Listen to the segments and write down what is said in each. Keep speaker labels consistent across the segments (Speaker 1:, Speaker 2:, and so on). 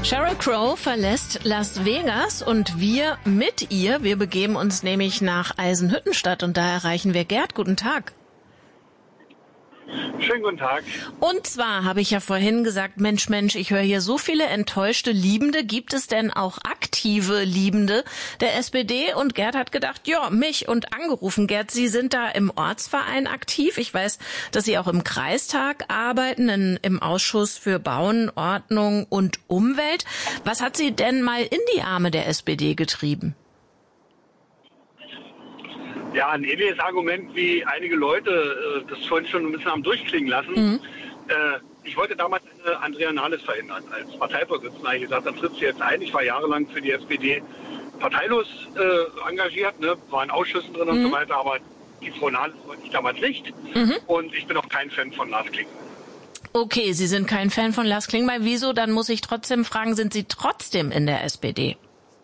Speaker 1: Sheryl Crow verlässt Las Vegas und wir mit ihr. Wir begeben uns nämlich nach Eisenhüttenstadt und da erreichen wir Gerd. Guten Tag.
Speaker 2: Schönen guten Tag.
Speaker 1: Und zwar habe ich ja vorhin gesagt, Mensch, ich höre hier so viele enttäuschte Liebende. Gibt es denn auch aktive Liebende der SPD? Und Gerd hat gedacht, ja, mich und angerufen. Gerd, Sie sind da im Ortsverein aktiv. Ich weiß, dass Sie auch im Kreistag arbeiten, im Ausschuss für Bauen, Ordnung und Umwelt. Was hat Sie denn mal in die Arme der SPD getrieben?
Speaker 2: Ja, ein ähnliches Argument wie einige Leute das vorhin schon ein bisschen haben durchklingen lassen.
Speaker 1: Mhm.
Speaker 2: Ich wollte damals Andrea Nahles verhindern als Parteivorsitzender. Ich gesagt, dann tritt sie jetzt ein. Ich war jahrelang für die SPD parteilos engagiert, ne? War in Ausschüssen drin und so weiter, aber die Frau Nahles wollte ich damals nicht. Und ich bin auch kein Fan von Lars Klingbeil.
Speaker 1: Okay, Sie sind kein Fan von Lars Klingbeil. Wieso? Dann muss ich trotzdem fragen, sind Sie trotzdem in der SPD?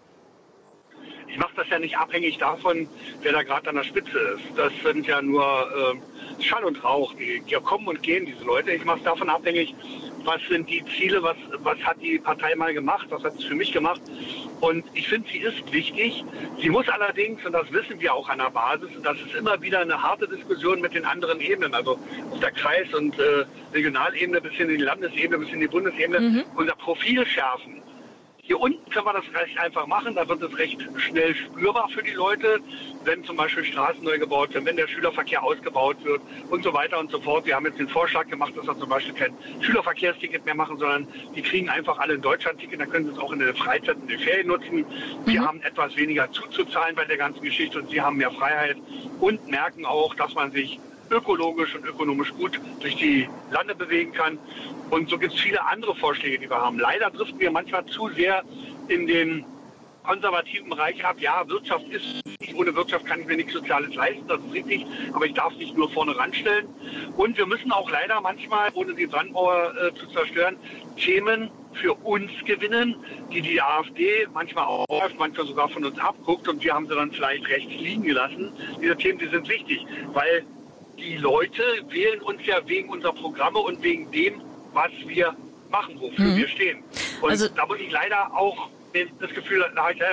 Speaker 2: Ich mache das ja nicht abhängig davon, wer da gerade an der Spitze ist. Das sind ja nur Schall und Rauch, die kommen und gehen, diese Leute. Ich mache es davon abhängig, was sind die Ziele, was hat die Partei mal gemacht, was hat es für mich gemacht. Und ich finde, sie ist wichtig. Sie muss allerdings, und das wissen wir auch an der Basis, und das ist immer wieder eine harte Diskussion mit den anderen Ebenen, also auf der Kreis- und Regionalebene bis hin in die Landesebene, bis in die Bundesebene, unser Profil schärfen. Hier unten kann man das recht einfach machen, da wird es recht schnell spürbar für die Leute, wenn zum Beispiel Straßen neu gebaut werden, wenn der Schülerverkehr ausgebaut wird und so weiter und so fort. Wir haben jetzt den Vorschlag gemacht, dass wir zum Beispiel kein Schülerverkehrsticket mehr machen, sondern die kriegen einfach alle ein Deutschlandticket, dann können sie es auch in der Freizeit und in den Ferien nutzen. Wir haben etwas weniger zuzuzahlen bei der ganzen Geschichte und sie haben mehr Freiheit und merken auch, dass man sich ökologisch und ökonomisch gut durch die Lande bewegen kann. Und so gibt es viele andere Vorschläge, die wir haben. Leider driften wir manchmal zu sehr in den konservativen Bereich ab. Ja, Wirtschaft ist nicht, ohne Wirtschaft kann ich mir nichts Soziales leisten, das ist richtig, aber ich darf nicht nur vorne ranstellen. Und wir müssen auch leider manchmal, ohne die Brandmauer zu zerstören, Themen für uns gewinnen, die AfD manchmal aufgreift, manchmal sogar von uns abguckt und wir haben sie dann vielleicht rechts liegen gelassen. Diese Themen, die sind wichtig, weil die Leute wählen uns ja wegen unserer Programme und wegen dem, was wir machen, wofür wir stehen. Und also, da muss ich leider auch das Gefühl,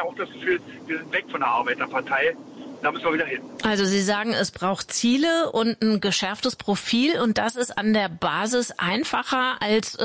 Speaker 2: wir sind weg von der Arbeiterpartei. Da müssen wir wieder hin.
Speaker 1: Also Sie sagen, es braucht Ziele und ein geschärftes Profil und das ist an der Basis einfacher als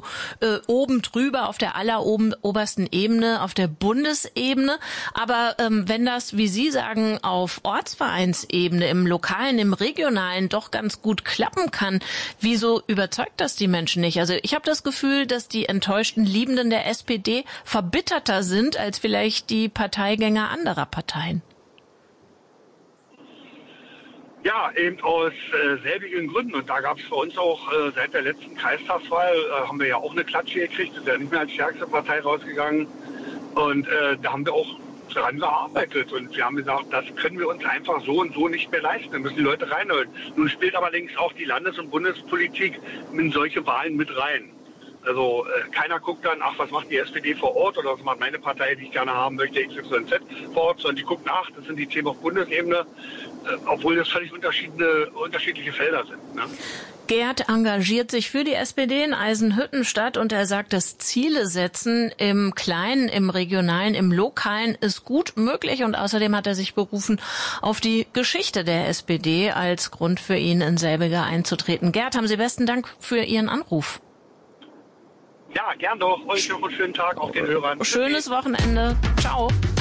Speaker 1: oben drüber auf der allerobersten Ebene, auf der Bundesebene. Aber wenn das, wie Sie sagen, auf Ortsvereinsebene, im Lokalen, im Regionalen doch ganz gut klappen kann, wieso überzeugt das die Menschen nicht? Also ich habe das Gefühl, dass die enttäuschten Liebenden der SPD verbitterter sind als vielleicht die Parteigänger anderer Parteien.
Speaker 2: Ja, eben aus selbigen Gründen. Und da gab es für uns auch seit der letzten Kreistagswahl, haben wir ja auch eine Klatsche gekriegt, sind ja nicht mehr als stärkste Partei rausgegangen. Und da haben wir auch dran gearbeitet. Und wir haben gesagt, das können wir uns einfach so und so nicht mehr leisten. Da müssen die Leute reinholen. Nun spielt aber links auch die Landes- und Bundespolitik in solche Wahlen mit rein. Also keiner guckt dann, was macht die SPD vor Ort oder was macht meine Partei, die ich gerne haben möchte, XYZ vor Ort, sondern die gucken, das sind die Themen auf Bundesebene, obwohl das völlig unterschiedliche Felder sind. Ne?
Speaker 1: Gerd engagiert sich für die SPD in Eisenhüttenstadt und er sagt, das Ziele setzen im Kleinen, im Regionalen, im Lokalen ist gut möglich und außerdem hat er sich berufen auf die Geschichte der SPD als Grund für ihn in selbiger einzutreten. Gerd, haben Sie besten Dank für Ihren Anruf.
Speaker 2: Ja, gern doch. Euch noch einen schönen Tag auf den Hörern.
Speaker 1: Schönes Wochenende. Ciao.